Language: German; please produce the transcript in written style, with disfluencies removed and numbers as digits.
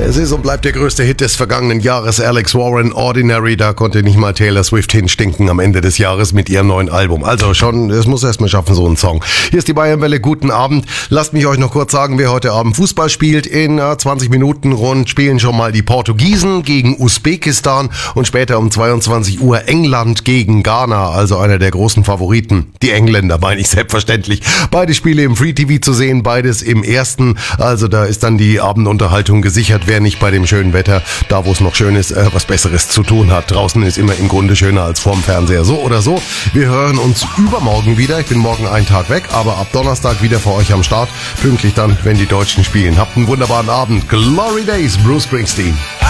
Es ist und bleibt der größte Hit des vergangenen Jahres, Alex Warren, Ordinary. Da konnte nicht mal Taylor Swift hinstinken am Ende des Jahres mit ihrem neuen Album. Also schon, es muss erst mal schaffen, so ein Song. Hier ist die Bayernwelle, guten Abend. Lasst mich euch noch kurz sagen, wer heute Abend Fußball spielt. In 20 Minuten rund spielen schon mal die Portugiesen gegen Usbekistan und später um 22 Uhr England gegen Ghana, also einer der großen Favoriten. Die Engländer, meine ich selbstverständlich. Beide Spiele im Free TV zu sehen, beides im ersten. Also da ist dann die Abendunterhaltung gesichert, wer nicht bei dem schönen Wetter, da wo es noch schön ist, was Besseres zu tun hat. Draußen ist immer im Grunde schöner als vorm Fernseher. So oder so, wir hören uns übermorgen wieder. Ich bin morgen einen Tag weg, aber ab Donnerstag wieder für euch am Start. Pünktlich dann, wenn die Deutschen spielen. Habt einen wunderbaren Abend. Glory Days, Bruce Springsteen.